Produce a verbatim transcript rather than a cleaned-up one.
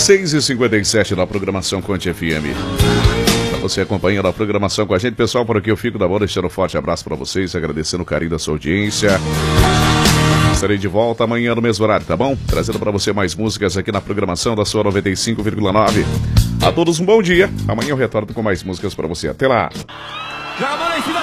seis e cinquenta e sete na programação Conte F M. Pra você acompanhando a programação com a gente, pessoal, por aqui eu fico da boa, deixando um forte abraço pra vocês, agradecendo o carinho da sua audiência. Estarei de volta amanhã no mesmo horário, tá bom? Trazendo pra você mais músicas aqui na programação da sua noventa e cinco vírgula nove. A todos um bom dia. Amanhã eu retorno com mais músicas pra você. Até lá.